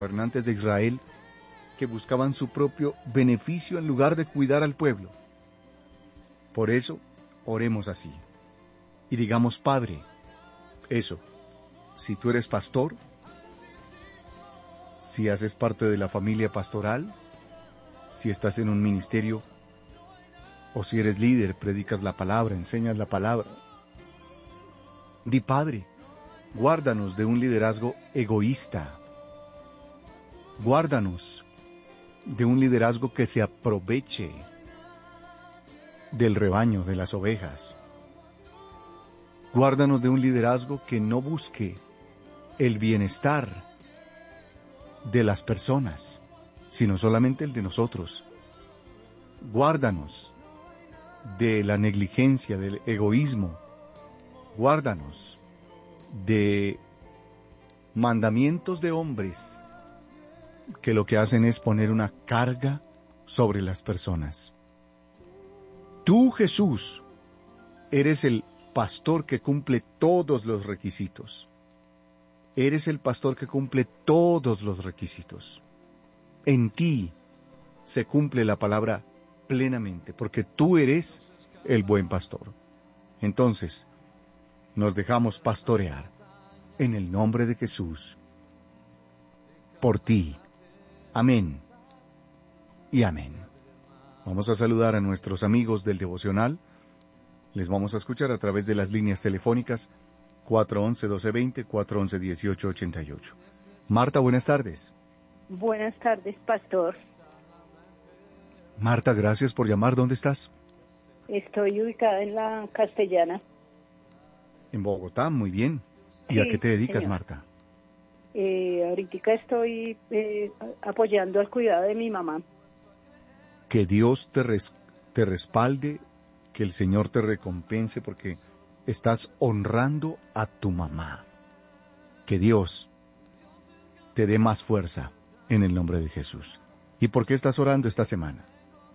gobernantes de Israel que buscaban su propio beneficio en lugar de cuidar al pueblo. Por eso, oremos así. Y digamos, Padre, si tú eres pastor, si haces parte de la familia pastoral, si estás en un ministerio, o si eres líder, predicas la palabra, enseñas la palabra. Di, Padre, guárdanos de un liderazgo egoísta. Guárdanos de un liderazgo que se aproveche del rebaño, de las ovejas. Guárdanos de un liderazgo que no busque el bienestar de las personas, sino solamente el de nosotros. Guárdanos de la negligencia, del egoísmo. Guárdanos de mandamientos de hombres que lo que hacen es poner una carga sobre las personas. Tú, Jesús, eres el pastor que cumple todos los requisitos. Eres el pastor que cumple todos los requisitos. En ti se cumple la palabra plenamente, porque tú eres el buen pastor. Entonces, nos dejamos pastorear en el nombre de Jesús, por ti. Amén y amén. Vamos a saludar a nuestros amigos del devocional. Les vamos a escuchar a través de las líneas telefónicas 411-1220, 411-1888. Marta, buenas tardes. Buenas tardes, pastor. Marta, gracias por llamar. ¿Dónde estás? Estoy ubicada en la Castellana. En Bogotá, muy bien. ¿Y a qué te dedicas, señor? Marta? Ahorita estoy apoyando al cuidado de mi mamá. Que Dios te respalde, que el Señor te recompense porque estás honrando a tu mamá. Que Dios te dé más fuerza en el nombre de Jesús. ¿Y por qué estás orando esta semana?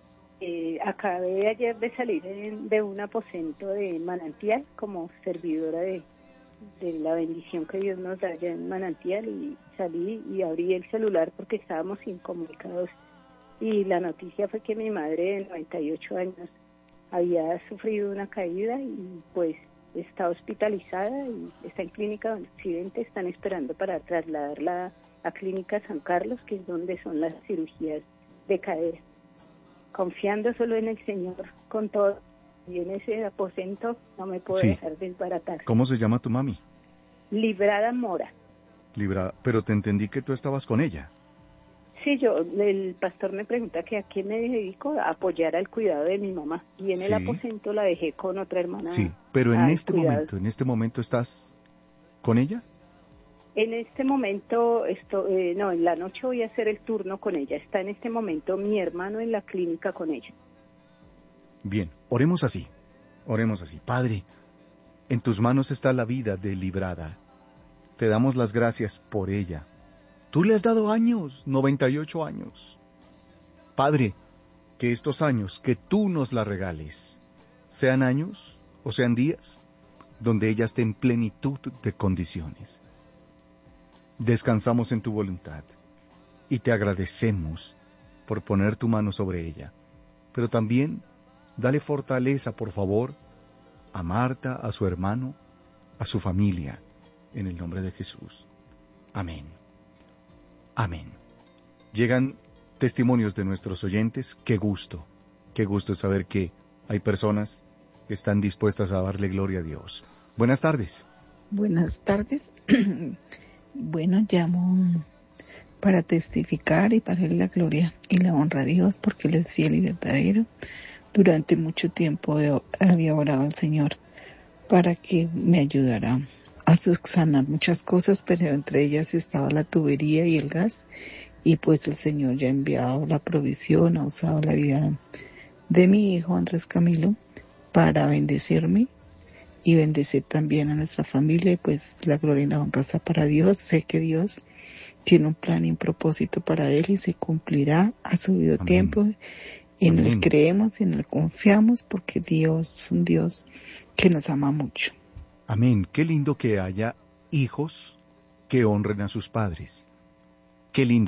Acabé ayer de salir de un aposento de Manantial como servidora de la bendición que Dios nos da allá en Manantial, y salí y abrí el celular porque estábamos incomunicados, y la noticia fue que mi madre de 98 años había sufrido una caída y pues está hospitalizada y está en clínica de Occidente. Están esperando para trasladarla a Clínica San Carlos, que es donde son las cirugías de cadera. Confiando solo en el Señor con todo, y en ese aposento no me puedo dejar desbaratar. ¿Cómo se llama tu mami? Librada Mora. Librada, pero te entendí que tú estabas con ella. Sí, el pastor me pregunta que a qué me dedico, a apoyar al cuidado de mi mamá, y en el aposento la dejé con otra hermana. Sí, pero en este momento ¿estás con ella? En este momento, en la noche voy a hacer el turno con ella. Está en este momento mi hermano en la clínica con ella. Bien, oremos así. Padre, en tus manos está la vida de Librada. Te damos las gracias por ella. Tú le has dado años, 98 años. Padre, que estos años que tú nos la regales, sean años o sean días, donde ella esté en plenitud de condiciones. Descansamos en tu voluntad y te agradecemos por poner tu mano sobre ella. Pero también dale fortaleza, por favor, a Marta, a su hermano, a su familia, en el nombre de Jesús. Amén. Amén. Llegan testimonios de nuestros oyentes. Qué gusto saber que hay personas que están dispuestas a darle gloria a Dios. Buenas tardes. Buenas tardes. Bueno, llamo para testificar y para darle la gloria y la honra a Dios, porque Él es fiel y verdadero. Durante mucho tiempo había orado al Señor para que me ayudara a subsanar muchas cosas, pero entre ellas estaba la tubería y el gas, y pues el Señor ya ha enviado la provisión, ha usado la vida de mi hijo Andrés Camilo para bendecirme y bendecir también a nuestra familia, y pues la gloria y la honra está para Dios. Sé que Dios tiene un plan y un propósito para él y se cumplirá a su debido tiempo. En Él creemos y en Él confiamos, porque Dios es un Dios que nos ama mucho. Amén. Qué lindo que haya hijos que honren a sus padres. Qué linda